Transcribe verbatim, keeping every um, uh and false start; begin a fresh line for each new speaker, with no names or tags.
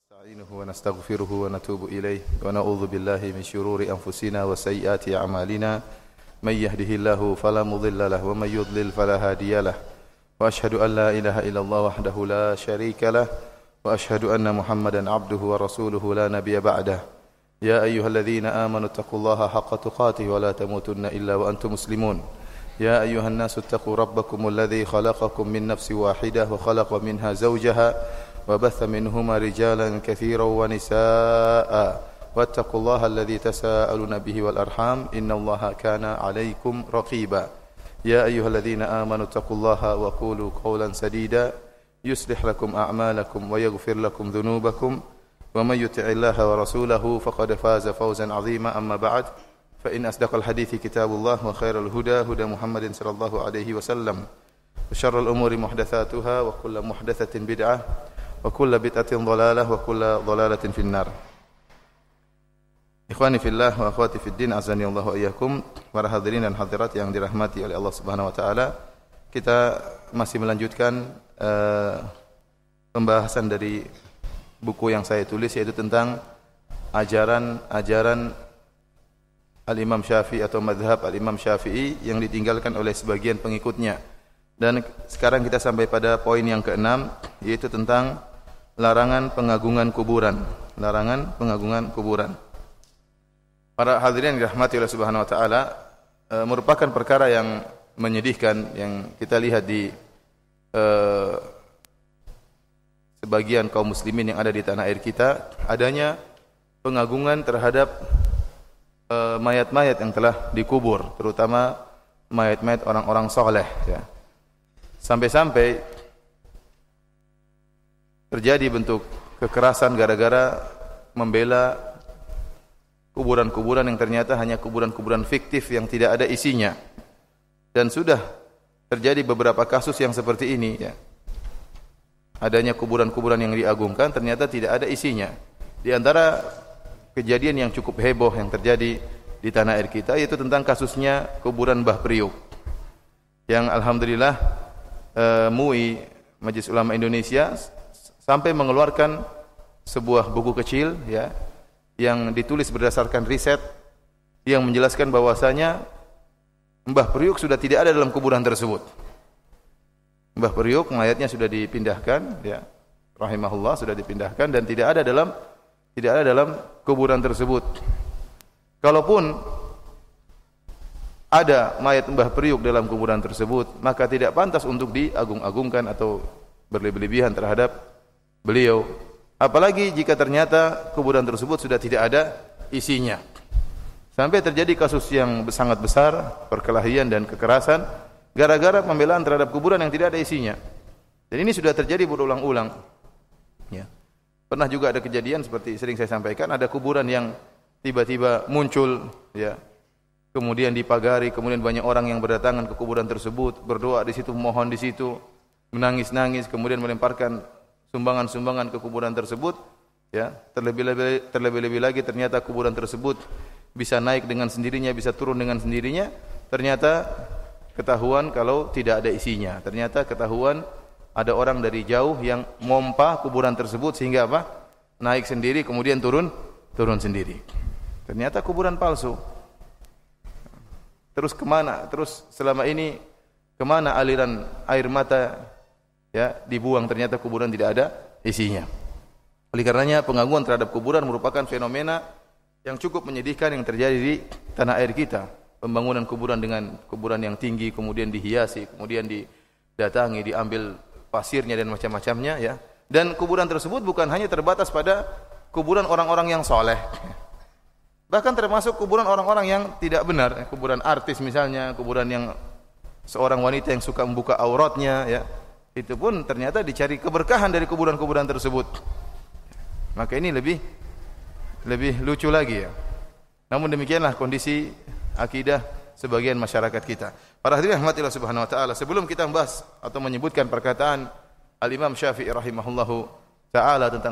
نستعينه ونستغفره ونتوب إليه ونعوذ بالله من شرور أنفسنا وسيئات أعمالنا من يهده الله فلا مضل له ومن يضلل فلا هادي له وأشهد أن لا إله إلا الله وحده لا شريك له وأشهد أن محمدا عبده ورسوله لا نبي بعده يا أيها الذين آمنوا اتقوا الله حق تقاته ولا تموتن إلا وأنتم مسلمون يا أيها الناس اتقوا ربكم الذي خلقكم من نفس واحدة وخلق منها زوجها وبث منهما رجالا كثيرا ونساء واتقوا الله الذي تساءلون به والأرحام إن الله كان عليكم رقيبا يا أيها الذين آمنوا اتقوا الله وقولوا قولا سديدا يصلح لكم أعمالكم ويغفر لكم ذنوبكم ومن يطع الله ورسوله فقد فاز فوزا عظيما أما بعد فإن أصدق الحديث كتاب الله وخير الهدى هدى محمد صلى الله عليه وسلم وشر الأمور محدثاتها وكل محدثة بدعة وكل بدعة ضلالة وكل ضلالة في النار. Ikhwani fillah wa akhwati fid din, azani Allah wa iyyakum. Para hadirin dan hadirat yang dirahmati oleh Allah Subhanahu wa taala, kita masih melanjutkan uh, pembahasan dari buku yang saya tulis, yaitu tentang ajaran-ajaran Al-Imam Syafi'i atau madhab Al-Imam Syafi'i yang ditinggalkan oleh sebagian pengikutnya. Dan sekarang kita sampai pada poin yang keenam, yaitu tentang larangan pengagungan kuburan. Larangan pengagungan kuburan. Para hadirin yang dirahmati oleh Subhanahu wa taala, e, merupakan perkara yang menyedihkan yang kita lihat di e, sebagian kaum muslimin yang ada di tanah air kita, adanya pengagungan terhadap e, mayat-mayat yang telah dikubur, terutama mayat-mayat orang-orang saleh, ya. Sampai-sampai terjadi bentuk kekerasan gara-gara membela kuburan-kuburan yang ternyata hanya kuburan-kuburan fiktif yang tidak ada isinya. Dan sudah terjadi beberapa kasus yang seperti ini, ya. Adanya kuburan-kuburan yang diagungkan ternyata tidak ada isinya. Di antara kejadian yang cukup heboh yang terjadi di tanah air kita, yaitu tentang kasusnya kuburan Mbah Priuk, yang alhamdulillah uh, M U I, Majelis Ulama Indonesia, sampai mengeluarkan sebuah buku kecil, ya, yang ditulis berdasarkan riset yang menjelaskan bahwasanya Mbah Priuk sudah tidak ada dalam kuburan tersebut. Mbah Priuk mayatnya sudah dipindahkan, ya, rahimahullah, sudah dipindahkan dan tidak ada dalam tidak ada dalam kuburan tersebut. Kalaupun ada mayat Mbah Priuk dalam kuburan tersebut, maka tidak pantas untuk diagung-agungkan atau berlebih-lebihan terhadap beliau. Apalagi jika ternyata kuburan tersebut sudah tidak ada isinya. Sampai terjadi kasus yang sangat besar, perkelahian dan kekerasan gara-gara pembelaan terhadap kuburan yang tidak ada isinya. Dan ini sudah terjadi berulang-ulang, ya. Pernah juga ada kejadian seperti sering saya sampaikan, ada kuburan yang tiba-tiba muncul, ya. Kemudian dipagari, kemudian banyak orang yang berdatangan ke kuburan tersebut, berdoa di situ, mohon di situ, menangis-nangis, kemudian melemparkan sumbangan-sumbangan ke kuburan tersebut, ya. Terlebih-lebih terlebih-lebih lagi ternyata kuburan tersebut bisa naik dengan sendirinya, bisa turun dengan sendirinya. Ternyata ketahuan kalau tidak ada isinya. Ternyata ketahuan ada orang dari jauh yang mompa kuburan tersebut sehingga apa? Naik sendiri kemudian turun, turun sendiri. Ternyata kuburan palsu. Terus kemana? Terus selama ini kemana aliran air mata, ya, dibuang? Ternyata kuburan tidak ada isinya. Oleh karenanya pengagungan terhadap kuburan merupakan fenomena yang cukup menyedihkan yang terjadi di tanah air kita. Pembangunan kuburan dengan kuburan yang tinggi, kemudian dihiasi, kemudian didatangi, diambil pasirnya dan macam-macamnya, ya. Dan kuburan tersebut bukan hanya terbatas pada kuburan orang-orang yang soleh, bahkan termasuk kuburan orang-orang yang tidak benar, kuburan artis misalnya, kuburan yang seorang wanita yang suka membuka auratnya, ya. Itu pun ternyata dicari keberkahan dari kuburan-kuburan tersebut. Maka ini lebih lebih lucu lagi, ya. Namun demikianlah kondisi akidah sebagian masyarakat kita. Para hadirin rahmatillah subhanahu wa taala, sebelum kita membahas atau menyebutkan perkataan Al-Imam Syafi'i rahimahullahu taala tentang